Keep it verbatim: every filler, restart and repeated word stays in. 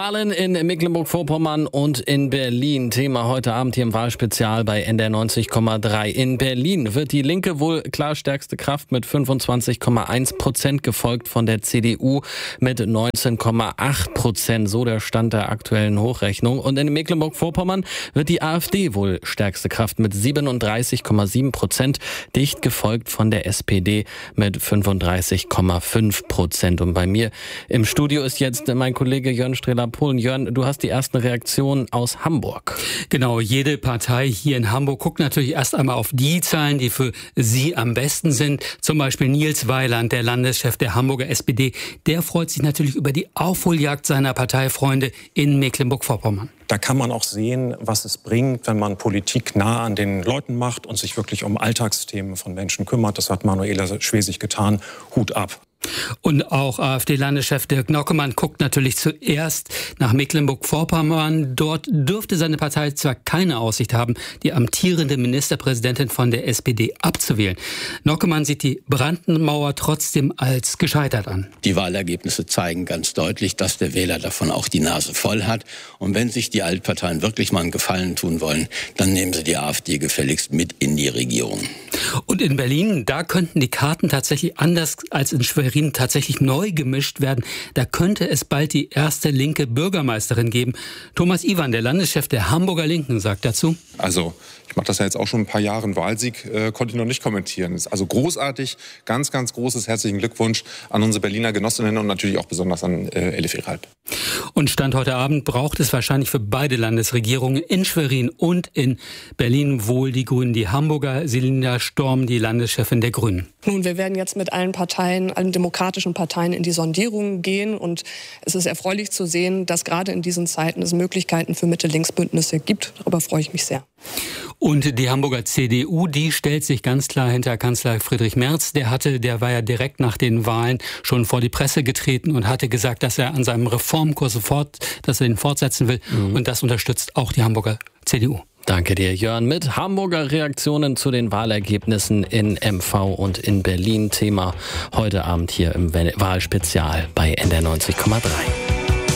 Wahlen in Mecklenburg-Vorpommern und in Berlin. Thema heute Abend hier im Wahlspezial bei N D R neunzig Komma drei. In Berlin wird die Linke wohl klar stärkste Kraft mit fünfundzwanzig Komma eins Prozent, gefolgt von der C D U mit neunzehn Komma acht Prozent. So der Stand der aktuellen Hochrechnung. Und in Mecklenburg-Vorpommern wird die AfD wohl stärkste Kraft mit siebenunddreißig Komma sieben Prozent, dicht gefolgt von der S P D mit fünfunddreißig Komma fünf Prozent. Und bei mir im Studio ist jetzt mein Kollege Jörn Strehler-Polen. Jörn, du hast die ersten Reaktionen aus Hamburg. Genau, jede Partei hier in Hamburg guckt natürlich erst einmal auf die Zahlen, die für sie am besten sind. Zum Beispiel Nils Weiland, der Landeschef der Hamburger S P D. Der freut sich natürlich über die Aufholjagd seiner Parteifreunde in Mecklenburg-Vorpommern. Da kann man auch sehen, was es bringt, wenn man Politik nah an den Leuten macht und sich wirklich um Alltagsthemen von Menschen kümmert. Das hat Manuela Schwesig getan. Hut ab. Und auch AfD-Landeschef Dirk Nockemann guckt natürlich zuerst nach Mecklenburg-Vorpommern. Dort dürfte seine Partei zwar keine Aussicht haben, die amtierende Ministerpräsidentin von der S P D abzuwählen. Nockemann sieht die Brandenmauer trotzdem als gescheitert an. Die Wahlergebnisse zeigen ganz deutlich, dass der Wähler davon auch die Nase voll hat. Und wenn sich die Altparteien wirklich mal einen Gefallen tun wollen, dann nehmen sie die AfD gefälligst mit in die Regierung. Und in Berlin, da könnten die Karten tatsächlich anders als in Schwerin tatsächlich neu gemischt werden. Da könnte es bald die erste linke Bürgermeisterin geben. Thomas Iwan, der Landeschef der Hamburger Linken, sagt dazu: Also, ich mache das ja jetzt auch schon ein paar Jahre. Einen Wahlsieg äh, konnte ich noch nicht kommentieren. Ist also großartig. Ganz, ganz großes herzlichen Glückwunsch an unsere Berliner Genossinnen und natürlich auch besonders an äh, Elif Erhalb. Und Stand heute Abend braucht es wahrscheinlich für beide Landesregierungen in Schwerin und in Berlin wohl die Grünen. Die Hamburger Selina Storm, die Landeschefin der Grünen. Nun, wir werden jetzt mit allen Parteien, allen demokratischen Parteien in die Sondierungen gehen. Und es ist erfreulich zu sehen, dass gerade in diesen Zeiten es Möglichkeiten für Mitte-Links-Bündnisse gibt. Darüber freue ich mich sehr. Und die Hamburger C D U, die stellt sich ganz klar hinter Kanzler Friedrich Merz. Der hatte, der war ja direkt nach den Wahlen schon vor die Presse getreten und hatte gesagt, dass er an seinem Reformkurs fort, dass er ihn fortsetzen will. Mhm. Und das unterstützt auch die Hamburger C D U. Danke dir, Jörn. Mit Hamburger Reaktionen zu den Wahlergebnissen in M V und in Berlin. Thema heute Abend hier im Wahlspezial bei N D R neunzig Komma drei.